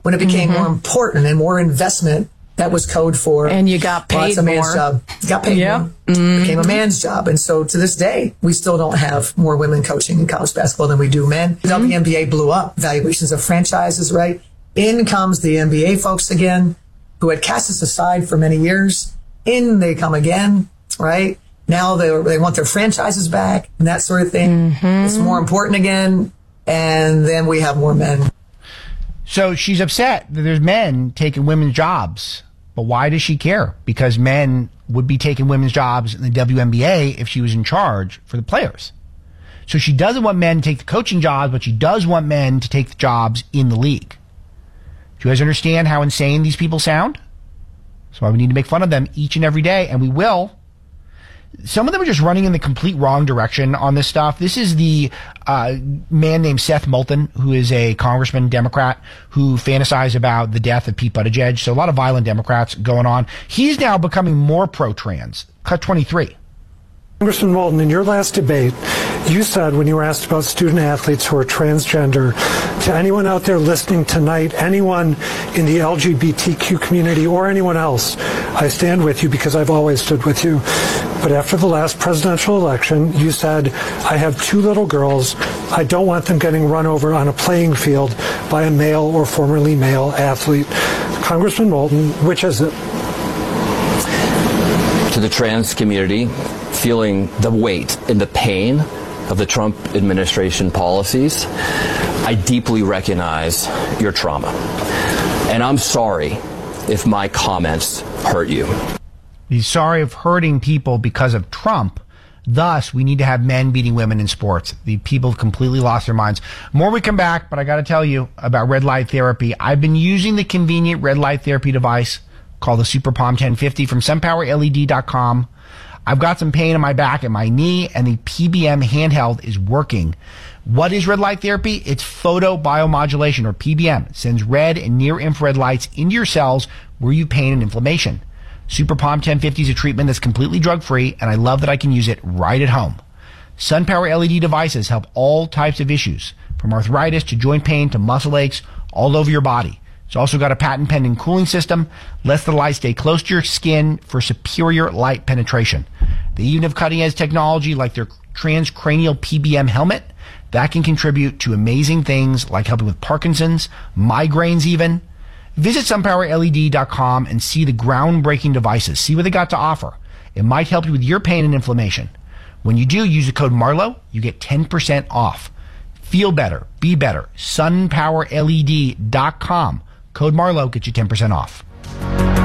when it became more important and more investment, that was code for. And you got paid it's a man's job. You got paid more. Became a man's job. And so to this day, we still don't have more women coaching in college basketball than we do men. The NBA blew up. Valuations of franchises, right? In comes the NBA folks again, who had cast us aside for many years. In they come again, right? Now they want their franchises back and that sort of thing. It's more important again. And then we have more men. So she's upset that there's men taking women's jobs. But why does she care? Because men would be taking women's jobs in the WNBA if she was in charge for the players. So she doesn't want men to take the coaching jobs, but she does want men to take the jobs in the league. Do you guys understand how insane these people sound? That's why we need to make fun of them each and every day, and we will. Some of them are just running in the complete wrong direction on this stuff. This is the man named Seth Moulton, who is a congressman, Democrat, who fantasized about the death of Pete Buttigieg. So a lot of violent Democrats going on. He's now becoming more pro-trans. Cut 23. Congressman Moulton, in your last debate, you said when you were asked about student athletes who are transgender, to anyone out there listening tonight, anyone in the LGBTQ community or anyone else, I stand with you because I've always stood with you. But after the last presidential election, you said, I have 2 little girls. I don't want them getting run over on a playing field by a male or formerly male athlete. Congressman Moulton, which is it? To the trans community, feeling the weight and the pain of the Trump administration policies, I deeply recognize your trauma. And I'm sorry if my comments hurt you. He's sorry of hurting people because of Trump. Thus, we need to have men beating women in sports. The people have completely lost their minds. More we come back, but I got to tell you about red light therapy. I've been using the convenient red light therapy device called the Super Palm 1050 from SunPowerLED.com. I've got some pain in my back and my knee, and the PBM handheld is working. What is red light therapy? It's photobiomodulation, or PBM. It sends red and near infrared lights into your cells where you have pain and inflammation. Super Palm 1050 is a treatment that's completely drug-free, and I love that I can use it right at home. SunPower LED devices help all types of issues, from arthritis to joint pain to muscle aches, all over your body. It's also got a patent-pending cooling system, lets the light stay close to your skin for superior light penetration. They even have cutting-edge technology like their transcranial PBM helmet that can contribute to amazing things like helping with Parkinson's, migraines even. Visit SunPowerLED.com and see the groundbreaking devices. See what they got to offer. It might help you with your pain and inflammation. When you do, use the code MARLOW. You get 10% off. Feel better. Be better. SunPowerLED.com. Code MARLOW gets you 10% off.